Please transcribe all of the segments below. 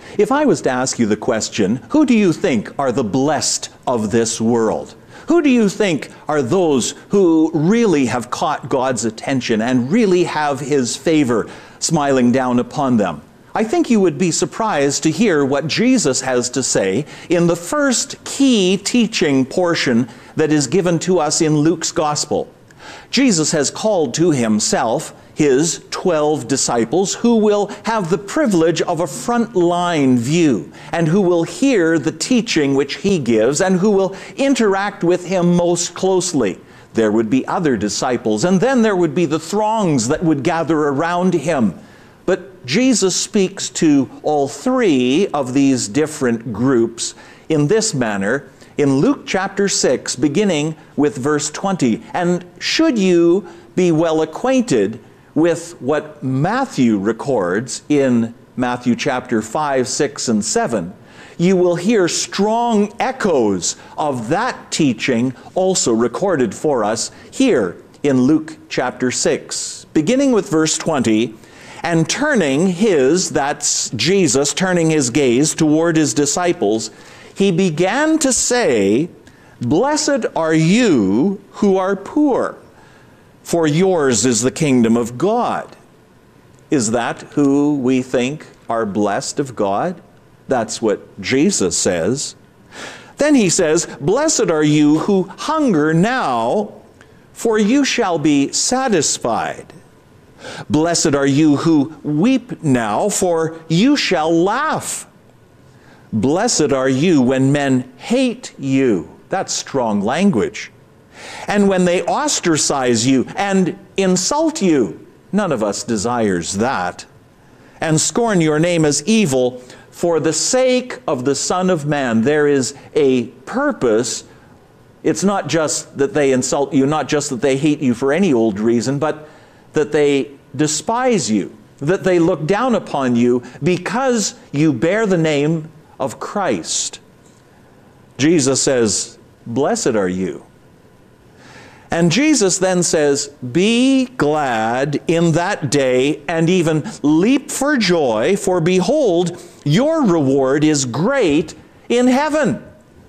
If I was to ask you the question, who do you think are the blessed of this world? Who do you think are those who really have caught God's attention and really have His favor smiling down upon them? I think you would be surprised to hear what Jesus has to say in the first key teaching portion that is given to us in Luke's Gospel. Jesus has called to Himself His 12 disciples who will have the privilege of a front-line view and who will hear the teaching which He gives and who will interact with Him most closely. There would be other disciples, and then there would be the throngs that would gather around Him. But Jesus speaks to all three of these different groups in this manner in Luke chapter 6, beginning with verse 20. And should you be well acquainted with what Matthew records in Matthew chapter 5, 6, and 7, you will hear strong echoes of that teaching also recorded for us here in Luke chapter 6. Beginning with verse 20, and that's Jesus, turning His gaze toward His disciples, He began to say, "Blessed are you who are poor, for yours is the kingdom of God." Is that who we think are blessed of God? That's what Jesus says. Then He says, "Blessed are you who hunger now, for you shall be satisfied. Blessed are you who weep now, for you shall laugh. Blessed are you when men hate you." That's strong language. "And when they ostracize you and insult you," none of us desires that, "and scorn your name as evil for the sake of the Son of Man." There is a purpose. It's not just that they insult you, not just that they hate you for any old reason, but that they despise you, that they look down upon you because you bear the name of Christ. Jesus says, "Blessed are you." And Jesus then says, "Be glad in that day and even leap for joy, for behold, your reward is great in heaven.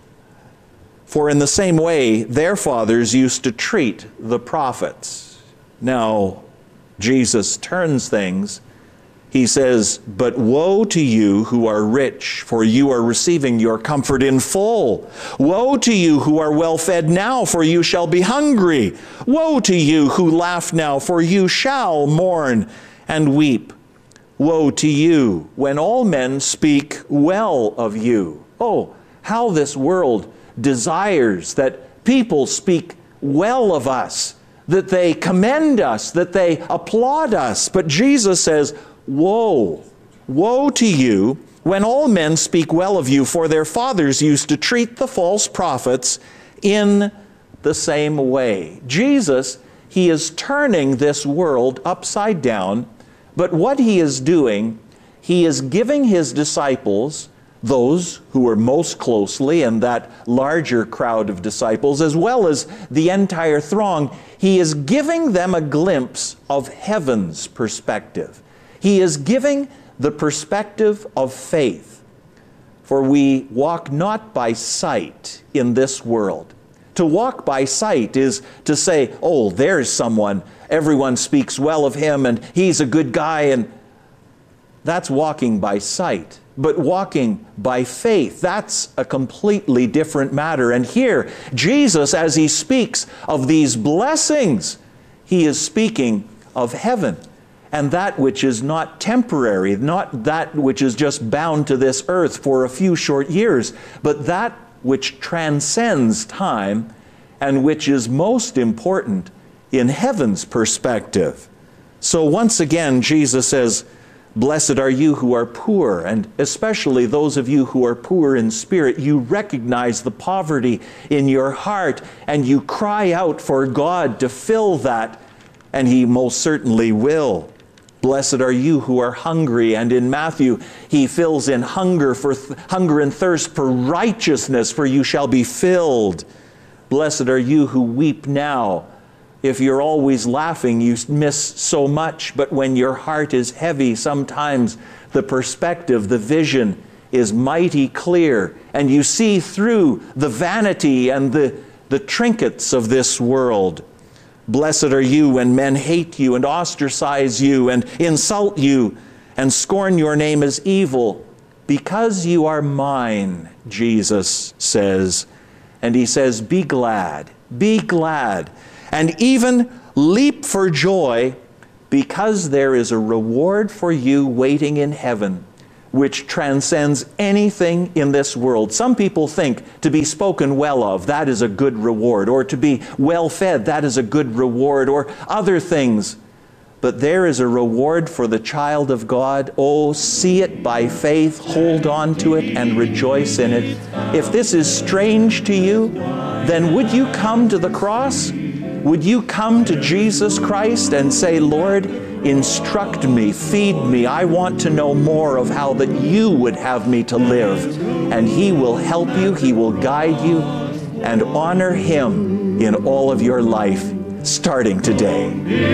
For in the same way their fathers used to treat the prophets." Now, Jesus turns things. He says, "But woe to you who are rich, for you are receiving your comfort in full. Woe to you who are well fed now, for you shall be hungry. Woe to you who laugh now, for you shall mourn and weep. Woe to you when all men speak well of you." Oh, how this world desires that people speak well of us, that they commend us, that they applaud us. But Jesus says, "Woe, woe to you when all men speak well of you, for their fathers used to treat the false prophets in the same way." Jesus, He is turning this world upside down, but what He is doing, He is giving His disciples, those who are most closely in that larger crowd of disciples, as well as the entire throng, He is giving them a glimpse of heaven's perspective. He is giving the perspective of faith. For we walk not by sight in this world. To walk by sight is to say, "Oh, there's someone, everyone speaks well of him and he's a good guy," and that's walking by sight. But walking by faith, that's a completely different matter. And here, Jesus, as He speaks of these blessings, He is speaking of heaven. And that which is not temporary, not that which is just bound to this earth for a few short years, but that which transcends time and which is most important in heaven's perspective. So once again, Jesus says, "Blessed are you who are poor," and especially those of you who are poor in spirit. You recognize the poverty in your heart and you cry out for God to fill that, and He most certainly will. "Blessed are you who are hungry," and in Matthew He fills in hunger and thirst for righteousness, "for you shall be filled." "Blessed are you who weep now." If you're always laughing, you miss so much, but when your heart is heavy, sometimes the perspective, the vision is mighty clear, and you see through the vanity and the trinkets of this world. Blessed are you when men hate you and ostracize you and insult you and scorn your name as evil, because you are mine, Jesus says. And he says, be glad, and even leap for joy, because there is a reward for you waiting in heaven, which transcends anything in this world. Some people think to be spoken well of, that is a good reward, or to be well fed, that is a good reward, or other things. But there is a reward for the child of God. Oh, see it by faith, hold on to it, and rejoice in it. If this is strange to you, then would you come to the cross? Would you come to Jesus Christ and say, Lord, instruct me, feed me. I want to know more of how that you would have me to live. And he will help you, he will guide you, and honor him in all of your life, starting today.